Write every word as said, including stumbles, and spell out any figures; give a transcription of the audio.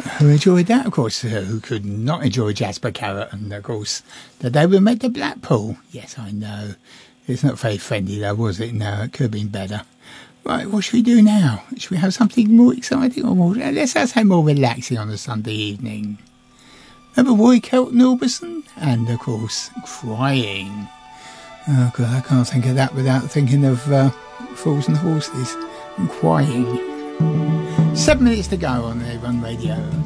who enjoyed that, of course, uh, who could not enjoy Jasper Carrot, and of course, that they were made to Blackpool. Yes, I know. It's not very friendly though, was it? No, it could have been better. Right, what should we do now? Should we have something more exciting or more, let's have something more relaxing on a Sunday evening? Remember Roy Kelton Orbison? And of course, Crying. Oh God, I can't think of that without thinking of uh, Fools and Horses and Crying. Seven minutes to go on the Run Radio.